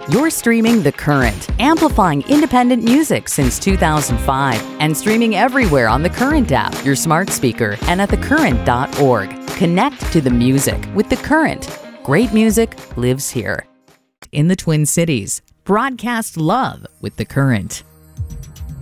You're streaming The Current, amplifying independent music since 2005 and streaming everywhere on The Current app, your smart speaker, and at thecurrent.org. Connect to the music with The Current. Great music lives here. In the Twin Cities, broadcast love with The Current.